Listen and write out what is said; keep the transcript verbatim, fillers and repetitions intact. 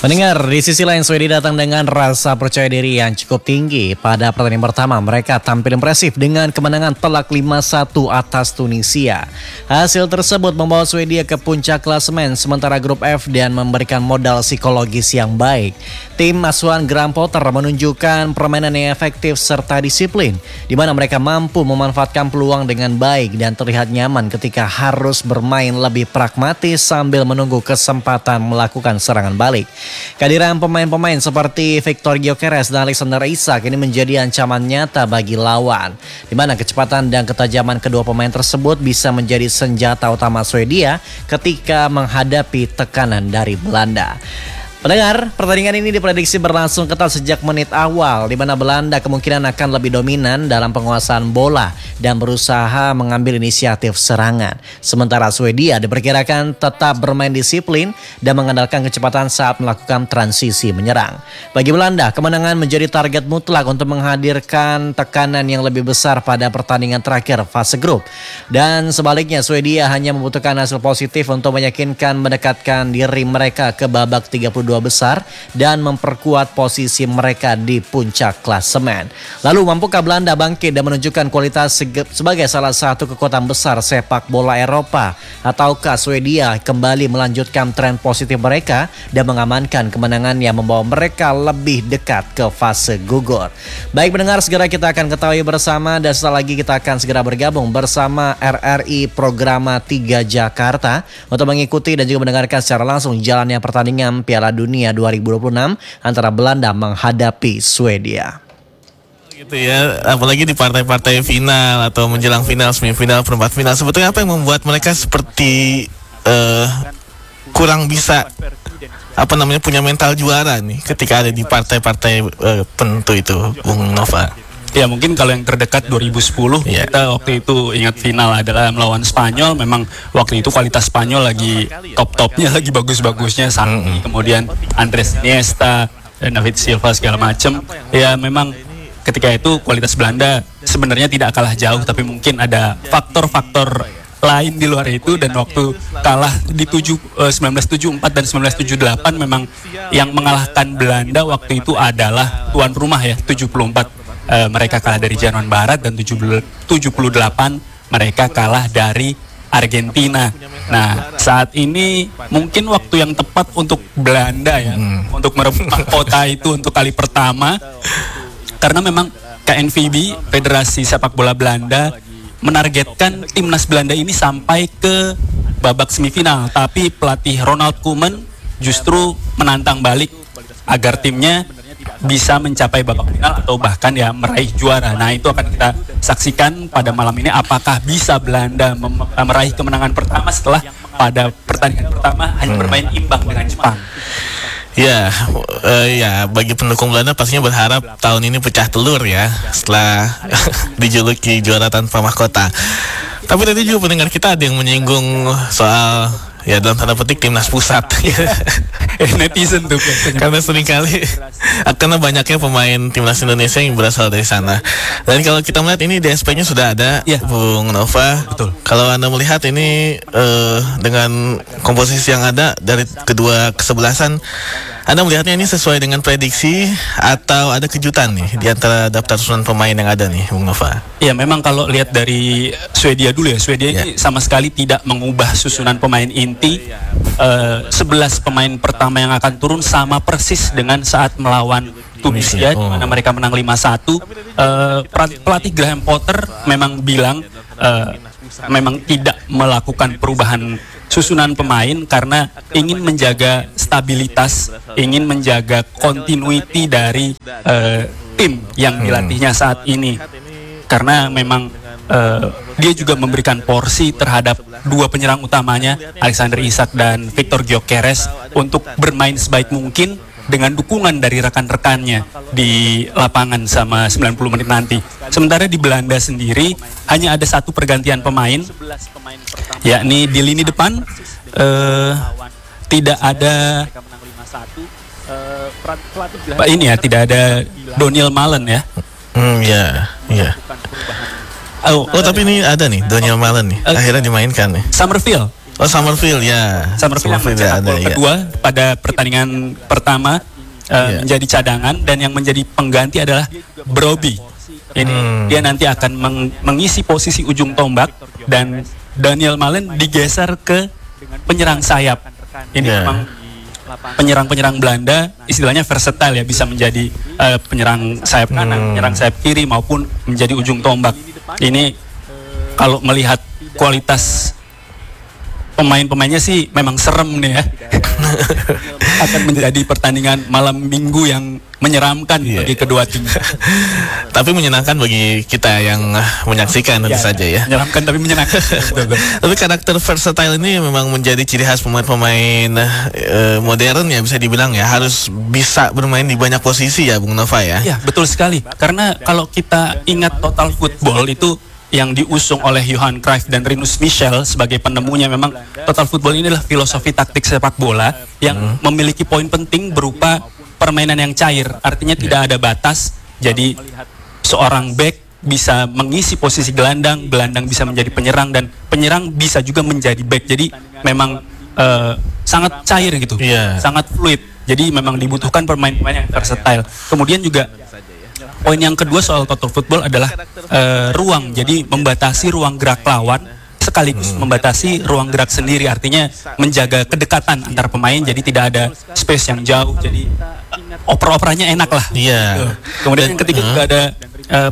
Mendengar di sisi lain Swedia datang dengan rasa percaya diri yang cukup tinggi. Pada pertandingan pertama mereka tampil impresif dengan kemenangan telak lima satu atas Tunisia. Hasil tersebut membawa Swedia ke puncak klasemen sementara grup F dan memberikan modal psikologis yang baik. Tim asuhan Graham Potter menunjukkan permainan yang efektif serta disiplin di mana mereka mampu memanfaatkan peluang dengan baik dan terlihat nyaman ketika harus bermain lebih pragmatis sambil menunggu kesempatan melakukan serangan balik. Kehadiran pemain-pemain seperti Viktor Gyökeres dan Alexander Isak ini menjadi ancaman nyata bagi lawan, di mana kecepatan dan ketajaman kedua pemain tersebut bisa menjadi senjata utama Swedia ketika menghadapi tekanan dari Belanda. Pendengar, pertandingan ini diprediksi berlangsung ketat sejak menit awal, di mana Belanda kemungkinan akan lebih dominan dalam penguasaan bola dan berusaha mengambil inisiatif serangan. Sementara Swedia diperkirakan tetap bermain disiplin dan mengandalkan kecepatan saat melakukan transisi menyerang. Bagi Belanda, kemenangan menjadi target mutlak untuk menghadirkan tekanan yang lebih besar pada pertandingan terakhir fase grup. Dan sebaliknya, Swedia hanya membutuhkan hasil positif untuk meyakinkan mendekatkan diri mereka ke babak tiga puluh dua besar dan memperkuat posisi mereka di puncak klasemen. Lalu mampukah Belanda bangkit dan menunjukkan kualitas sebagai salah satu kekuatan besar sepak bola Eropa, ataukah Swedia kembali melanjutkan tren positif mereka dan mengamankan kemenangan yang membawa mereka lebih dekat ke fase gugur? Baik pendengar, segera kita akan ketahui bersama dan setelah lagi kita akan segera bergabung bersama R R I Programa tiga Jakarta untuk mengikuti dan juga mendengarkan secara langsung jalannya pertandingan Piala Dunia dua ribu dua puluh enam antara Belanda menghadapi Swedia. Gitu ya, apalagi di partai-partai final atau menjelang final, semifinal, perempat final. Sebetulnya apa yang membuat mereka seperti uh, kurang bisa apa namanya punya mental juara nih ketika ada di partai-partai uh, penentu itu, Bung Nova? Ya mungkin kalau yang terdekat dua ribu sepuluh yeah. Kita waktu itu ingat final adalah melawan Spanyol. Memang waktu itu kualitas Spanyol lagi top-topnya, lagi bagus-bagusnya. Santi, mm-hmm. kemudian Andres Iniesta dan David Silva segala macam. Ya memang ketika itu kualitas Belanda sebenarnya tidak kalah jauh, tapi mungkin ada faktor-faktor lain di luar itu. Dan waktu kalah di tujuh, eh, seribu sembilan ratus tujuh puluh empat dan seribu sembilan ratus tujuh puluh delapan memang yang mengalahkan Belanda waktu itu adalah tuan rumah ya, tujuh puluh empat. Uh, mereka kalah dari Jerman Barat dan tujuh puluh delapan mereka kalah dari Argentina. Nah saat ini mungkin waktu yang tepat untuk Belanda ya hmm. untuk merebut mahkota itu untuk kali pertama, karena memang K N V B Federasi Sepak Bola Belanda menargetkan timnas Belanda ini sampai ke babak semifinal, tapi pelatih Ronald Koeman justru menantang balik agar timnya bisa mencapai babak final atau bahkan ya meraih juara. Nah itu akan kita saksikan pada malam ini, apakah bisa Belanda mem- meraih kemenangan pertama setelah pada pertandingan pertama hanya bermain imbang dengan Jepang. Ya, uh, ya bagi pendukung Belanda pastinya berharap tahun ini pecah telur ya setelah dijuluki juara tanpa mahkota. Tapi tadi juga pendengar kita ada yang menyinggung soal ya dalam tanda petik timnas pusat. Netizen tuh karena seringkali karena banyaknya pemain timnas Indonesia yang berasal dari sana. Dan kalau kita melihat ini D S P-nya sudah ada ya, Bung Nova. Betul. Kalau Anda melihat ini uh, dengan komposisi yang ada dari kedua kesebelasan, Anda melihatnya ini sesuai dengan prediksi atau ada kejutan nih di antara daftar susunan pemain yang ada nih, Bung Nova? Ya memang kalau lihat dari Swedia dulu ya, Swedia ya. Ini sama sekali tidak mengubah susunan pemain inti. Uh, sebelas pemain pertama yang akan turun sama persis dengan saat melawan Tunisia, oh. di mana mereka menang lima satu. Uh, pelatih Graham Potter memang bilang uh, memang tidak melakukan perubahan susunan pemain karena ingin menjaga stabilitas, ingin menjaga continuity dari uh, tim yang dilatihnya saat ini. Karena memang uh, dia juga memberikan porsi terhadap dua penyerang utamanya, Alexander Isak dan Viktor Gyökeres, untuk bermain sebaik mungkin dengan dukungan dari rekan-rekannya di lapangan sama sembilan puluh menit nanti. Sementara di Belanda sendiri hanya ada satu pergantian pemain, yakni di lini depan uh, tidak ada Pak ini ya, tidak ada Daniel Malen ya. Hmm ya, ya. Oh, oh tapi ini ada nih Daniel Malen nih. Akhirnya dimainkan nih. Summerfield. Oh, Summerfield ya. Summerfield yang mencetak gol ya. kedua pada pertandingan pertama uh, Yeah. menjadi cadangan, dan yang menjadi pengganti adalah Brobbey. Ini Hmm. dia nanti akan meng- mengisi posisi ujung tombak, dan Daniel Malen digeser ke penyerang sayap. Ini Yeah. memang penyerang-penyerang Belanda istilahnya versatile ya, bisa menjadi uh, penyerang sayap kanan, Hmm. penyerang sayap kiri maupun menjadi ujung tombak. Ini kalau melihat kualitas pemain-pemainnya sih memang serem nih ya. Akan menjadi pertandingan malam minggu yang menyeramkan Iya. bagi kedua tim. Tapi menyenangkan bagi kita yang uh, menyaksikan tentu Ya, saja ya. menyeramkan tapi menyenangkan. Tapi karakter versatile ini memang menjadi ciri khas pemain-pemain uh, modern ya, bisa dibilang ya, harus bisa bermain di banyak posisi ya Bung Nova ya. Ya, betul sekali. Karena kalau kita ingat total football itu yang diusung oleh Johan Cruyff dan Rinus Michel sebagai penemunya, memang total football ini adalah filosofi taktik sepak bola yang Hmm. memiliki poin penting berupa permainan yang cair. Artinya tidak ada batas. Jadi seorang back bisa mengisi posisi gelandang, gelandang bisa menjadi penyerang, dan penyerang bisa juga menjadi back. Jadi memang eh, sangat cair gitu, Iya. sangat fluid. Jadi memang dibutuhkan pemain-pemain yang versatile. Kemudian juga poin yang kedua soal total football adalah eh, ruang. Jadi membatasi ruang gerak lawan sekaligus membatasi ruang gerak sendiri. Artinya menjaga kedekatan antar pemain. Jadi tidak ada space yang jauh. Jadi oper-operanya enak lah. Iya. Kemudian yang ketiga juga ada eh,